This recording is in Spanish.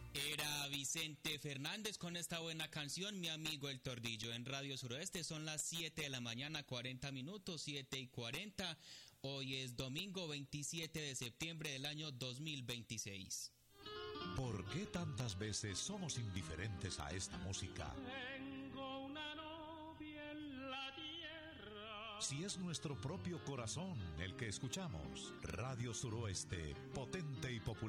Era Vicente Fernández con esta buena canción, Mi Amigo el Tordillo. En Radio Suroeste son las 7 de la mañana, 40 minutos, 7:40. Hoy es domingo 27 de septiembre del año 2026. ¿Por qué tantas veces somos indiferentes a esta música? Tengo una novia en la tierra. Si es nuestro propio corazón el que escuchamos, Radio Suroeste, potente y popular.